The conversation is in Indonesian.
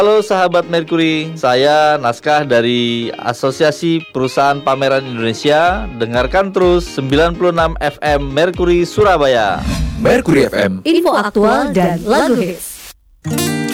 Halo sahabat Mercury, saya Naskah dari Asosiasi Perusahaan Pameran Indonesia. Dengarkan terus 96 FM Mercury Surabaya. Mercury FM, info aktual dan lagu hits.